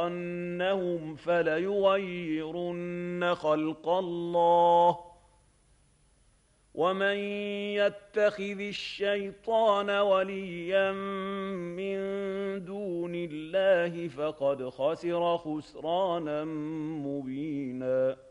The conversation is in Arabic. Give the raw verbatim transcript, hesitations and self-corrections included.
أنهم فليغيرن خلق الله ومن يتخذ الشيطان وليا من دون الله فقد خسر خسرانا مبينا